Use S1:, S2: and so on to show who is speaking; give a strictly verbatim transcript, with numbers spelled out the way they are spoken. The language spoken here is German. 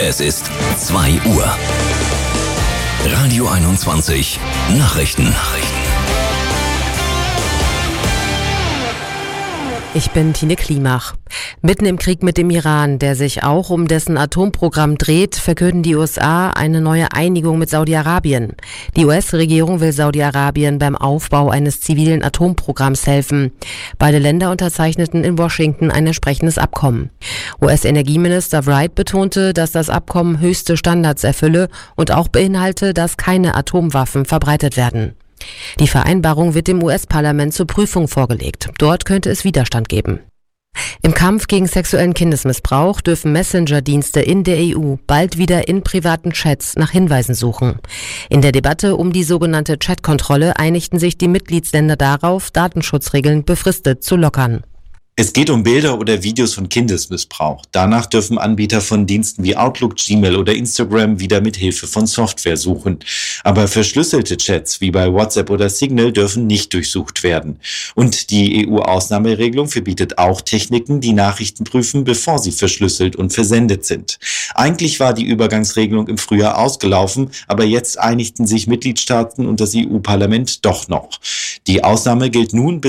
S1: Es ist zwei Uhr. Radio einundzwanzig Nachrichten. Nachrichten.
S2: Ich bin Tine Klimach. Mitten im Krieg mit dem Iran, der sich auch um dessen Atomprogramm dreht, verkünden die U S A eine neue Einigung mit Saudi-Arabien. Die U S-Regierung will Saudi-Arabien beim Aufbau eines zivilen Atomprogramms helfen. Beide Länder unterzeichneten in Washington ein entsprechendes Abkommen. U S-Energieminister Wright betonte, dass das Abkommen höchste Standards erfülle und auch beinhalte, dass keine Atomwaffen verbreitet werden. Die Vereinbarung wird dem U S-Parlament zur Prüfung vorgelegt. Dort könnte es Widerstand geben. Im Kampf gegen sexuellen Kindesmissbrauch dürfen Messenger-Dienste in der E U bald wieder in privaten Chats nach Hinweisen suchen. In der Debatte um die sogenannte Chatkontrolle einigten sich die Mitgliedsländer darauf, Datenschutzregeln befristet zu lockern.
S3: Es geht um Bilder oder Videos von Kindesmissbrauch. Danach dürfen Anbieter von Diensten wie Outlook, Gmail oder Instagram wieder mit Hilfe von Software suchen. Aber verschlüsselte Chats wie bei WhatsApp oder Signal dürfen nicht durchsucht werden. Und die E U-Ausnahmeregelung verbietet auch Techniken, die Nachrichten prüfen, bevor sie verschlüsselt und versendet sind. Eigentlich war die Übergangsregelung im Frühjahr ausgelaufen, aber jetzt einigten sich Mitgliedstaaten und das E U-Parlament doch noch. Die Ausnahme gilt nun bis